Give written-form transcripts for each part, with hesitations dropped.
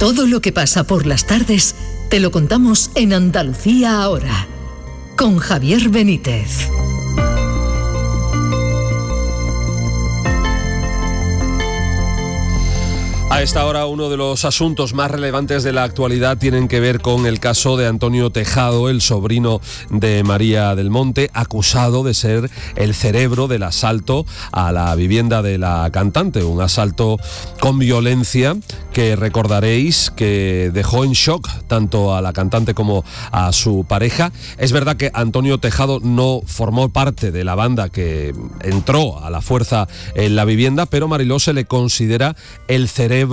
Todo lo que pasa por las tardes te lo contamos en Andalucía Ahora, con Javier Benítez. A esta hora, uno de los asuntos más relevantes de la actualidad tienen que ver con el caso de Antonio Tejado, el sobrino de María del Monte, acusado de ser el cerebro del asalto a la vivienda de la cantante, un asalto con violencia que recordaréis que dejó en shock tanto a la cantante como a su pareja. Es verdad que Antonio Tejado no formó parte de la banda que entró a la fuerza en la vivienda, pero Mariló se le considera el cerebro,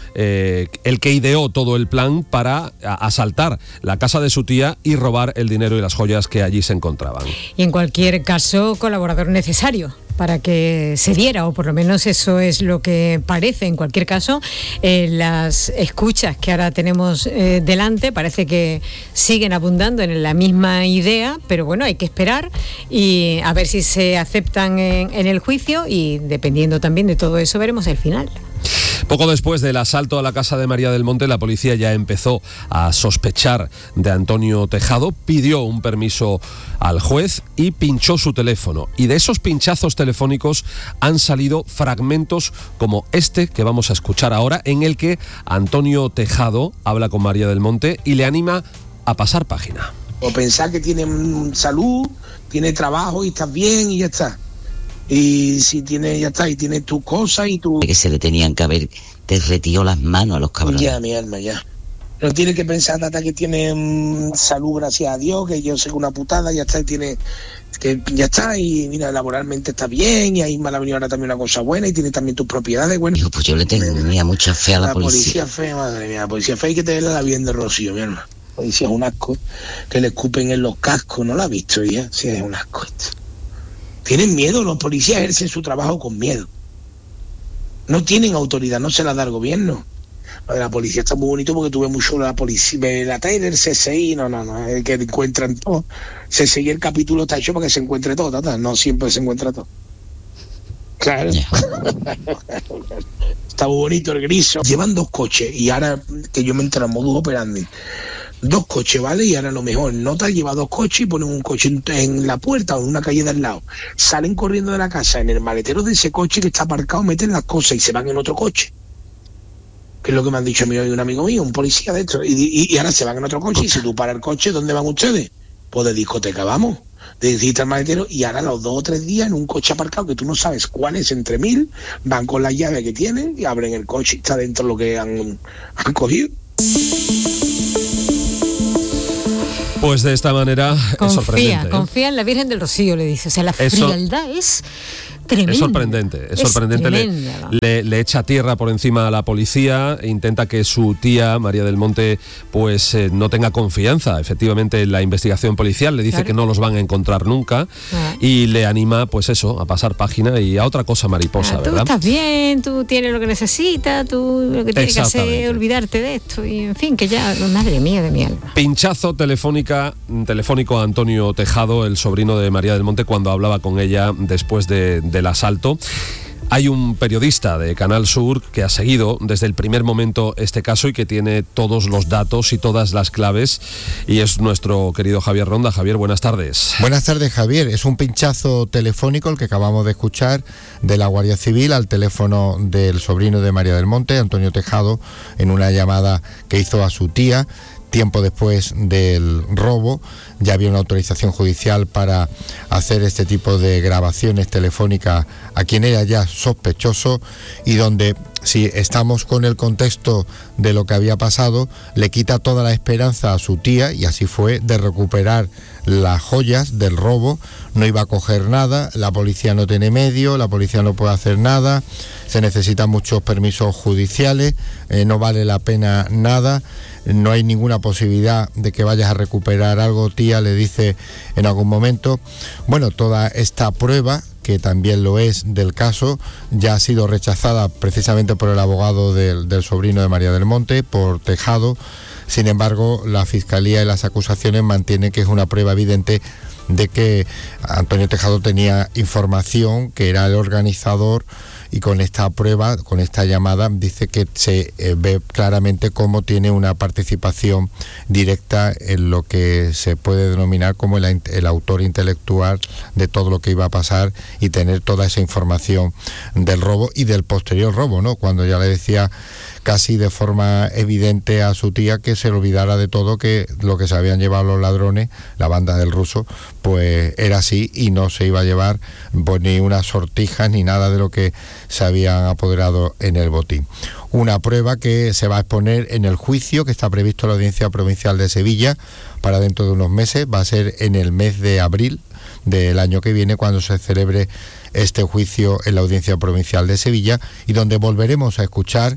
el que ideó todo el plan para asaltar la casa de su tía y robar el dinero y las joyas que allí se encontraban. Y en cualquier caso, colaborador necesario para que se diera, o por lo menos eso es lo que parece. En cualquier caso, las escuchas que ahora tenemos delante parece que siguen abundando en la misma idea, pero bueno, hay que esperar y a ver si se aceptan en el juicio, y dependiendo también de todo eso veremos el final. Poco después del asalto a la casa de María del Monte, la policía ya empezó a sospechar de Antonio Tejado, pidió un permiso al juez y pinchó su teléfono. Y de esos pinchazos telefónicos han salido fragmentos como este que vamos a escuchar ahora, en el que Antonio Tejado habla con María del Monte y le anima a pasar página. O pensar que tiene salud, tiene trabajo y estás bien y ya está. Y si tiene, ya está, y tiene tus cosas y tu... Que se le tenían que haber derretido las manos a los cabrones. Ya, mi alma, ya. No tiene que pensar, Tata, que tiene salud, gracias a Dios, que yo sé que una putada, ya está, y tiene... que ya está, y mira, laboralmente está bien, y ahí me ha venido ahora también una cosa buena, y tiene también tus propiedades, bueno. Dijo, pues yo le tenía mucha fe a la policía. La policía fe, madre mía, la policía fe hay que tenerla la bien de Rocío, mi alma. La policía es un asco, que le escupen en los cascos, ¿no la ha visto ya? Sí, es un asco esto. Tienen miedo, los policías ejercen su trabajo con miedo. No tienen autoridad, no se la da el gobierno. Lo de la policía está muy bonito porque tuve mucho la policía, la Taylor, CSI, no, es que encuentran todo. CSI, el capítulo está hecho para que se encuentre todo, tata. No siempre se encuentra todo. Claro. Yeah. Está muy bonito el griso. Llevan 2 coches y ahora que yo me entero en modus operandi. 2 coches, ¿vale? Y ahora lo mejor, Nota lleva 2 coches y ponen un coche en la puerta o en una calle de al lado. Salen corriendo de la casa, en el maletero de ese coche que está aparcado, meten las cosas y se van en otro coche. Que es lo que me han dicho a mí hoy un amigo mío, un policía de esto. Y ahora se van en otro coche, y si tú paras el coche, ¿dónde van ustedes? Pues de discoteca, vamos. De discoteca al maletero, y ahora los 2 o 3 días en un coche aparcado que tú no sabes cuál es, entre 1000, van con la llave que tienen y abren el coche y está dentro lo que han cogido. Pues de esta manera es sorprendente. Confía en la Virgen del Rocío, le dice. O sea, la frialdad es tremenda. Es sorprendente. Le echa tierra por encima a la policía, intenta que su tía, María del Monte, pues no tenga confianza, efectivamente, en la investigación policial. Le dice claro que no los van a encontrar nunca y le anima, pues eso, a pasar página y a otra cosa mariposa, tú ¿verdad? Tú estás bien, tú tienes lo que necesitas, tú lo que tienes que hacer es olvidarte de esto y, en fin, que ya, madre mía de mi alma. Pinchazo telefónico a Antonio Tejado, el sobrino de María del Monte, cuando hablaba con ella después del asalto. Hay un periodista de Canal Sur que ha seguido desde el primer momento este caso y que tiene todos los datos y todas las claves, y es nuestro querido Javier Ronda. Javier, buenas tardes. Buenas tardes, Javier. Es un pinchazo telefónico el que acabamos de escuchar de la Guardia Civil al teléfono del sobrino de María del Monte, Antonio Tejado, en una llamada que hizo a su tía. Tiempo después del robo, ya había una autorización judicial para hacer este tipo de grabaciones telefónicas a quien era ya sospechoso, y donde, si estamos con el contexto de lo que había pasado, le quita toda la esperanza a su tía, y así fue, de recuperar las joyas del robo. No iba a coger nada, la policía no tiene medio, la policía no puede hacer nada, se necesitan muchos permisos judiciales, no vale la pena nada. No hay ninguna posibilidad de que vayas a recuperar algo, tía, le dice en algún momento. Bueno, toda esta prueba, que también lo es del caso, ya ha sido rechazada precisamente por el abogado del sobrino de María del Monte, por Tejado. Sin embargo, la Fiscalía y las acusaciones mantienen que es una prueba evidente de que Antonio Tejado tenía información, que era el organizador y con esta prueba, con esta llamada, dice que se ve claramente cómo tiene una participación directa en lo que se puede denominar como el autor intelectual de todo lo que iba a pasar y tener toda esa información del robo y del posterior robo, ¿no? Cuando ya le decía casi de forma evidente a su tía que se olvidara de todo, que lo que se habían llevado los ladrones, la banda del Ruso, pues era así y no se iba a llevar pues ni unas sortijas ni nada de lo que se habían apoderado en el botín. Una prueba que se va a exponer en el juicio que está previsto en la Audiencia Provincial de Sevilla para dentro de unos meses, va a ser en el mes de abril del año que viene cuando se celebre este juicio en la Audiencia Provincial de Sevilla, y donde volveremos a escuchar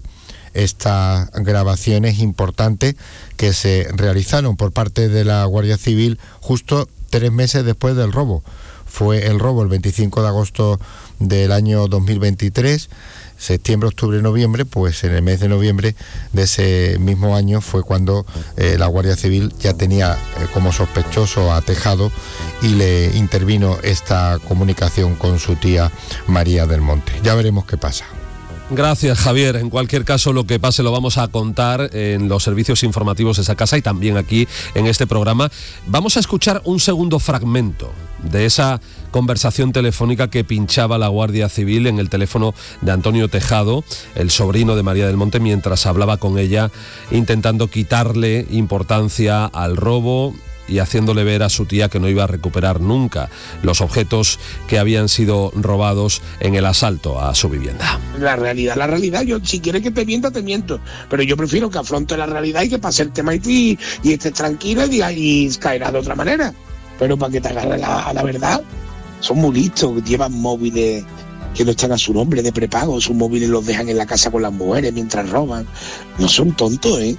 estas grabaciones importantes que se realizaron por parte de la Guardia Civil justo 3 meses después del robo. Fue el robo el 25 de agosto del año 2023, septiembre, octubre, noviembre, pues en el mes de noviembre de ese mismo año fue cuando la Guardia Civil ya tenía como sospechoso a Tejado y le intervino esta comunicación con su tía María del Monte. Ya veremos qué pasa. Gracias, Javier. En cualquier caso, lo que pase lo vamos a contar en los servicios informativos de esa casa y también aquí en este programa. Vamos a escuchar un segundo fragmento de esa conversación telefónica que pinchaba la Guardia Civil en el teléfono de Antonio Tejado, el sobrino de María del Monte, mientras hablaba con ella, intentando quitarle importancia al robo y haciéndole ver a su tía que no iba a recuperar nunca los objetos que habían sido robados en el asalto a su vivienda. La realidad, yo si quieres que te mienta, te miento, pero yo prefiero que afronte la realidad y que pase el tema y estés tranquila y caerá de otra manera, pero para que te agarre a la verdad. Son muy listos, llevan móviles que no están a su nombre de prepago, sus móviles los dejan en la casa con las mujeres mientras roban, no son tontos, ¿eh?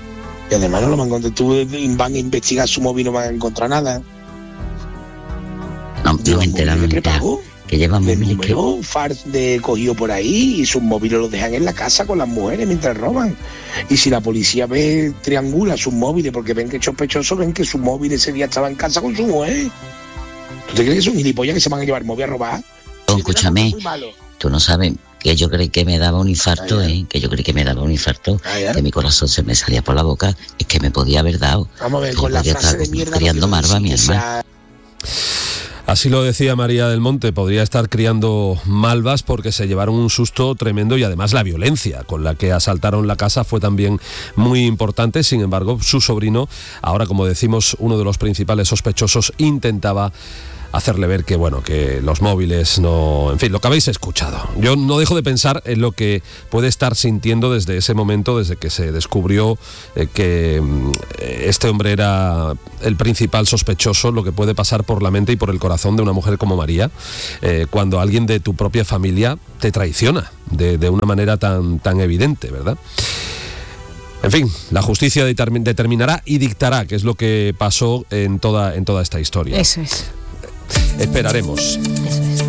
Y además no lo van a encontrar, tú van a investigar su móvil y no van a encontrar nada. No, yo me enteraba que llevan móviles que... de cogido por ahí y sus móviles los dejan en la casa con las mujeres mientras roban. Y si la policía triangula sus móviles porque ven que es sospechoso, ven que su móvil ese día estaba en casa con su mujer. ¿Tú te crees que son gilipollas que se van a llevar móvil a robar? Escúchame, tú no sabes que yo creí que me daba un infarto, que yo creí que me daba un infarto, que mi corazón se me salía por la boca, es que me podía haber dado. Vamos a ver, con la frase de mierda criando marva, mi hermano. Así lo decía María del Monte, podría estar criando malvas porque se llevaron un susto tremendo y además la violencia con la que asaltaron la casa fue también muy importante. Sin embargo, su sobrino, ahora como decimos, uno de los principales sospechosos, intentaba hacerle ver que bueno, que los móviles no... En fin, lo que habéis escuchado. Yo no dejo de pensar en lo que puede estar sintiendo desde ese momento, desde que se descubrió que este hombre era el principal sospechoso, lo que puede pasar por la mente y por el corazón de una mujer como María, cuando alguien de tu propia familia te traiciona de una manera tan evidente, ¿verdad? En fin, la justicia determinará y dictará qué es lo que pasó en toda esta historia. Eso es. Esperaremos.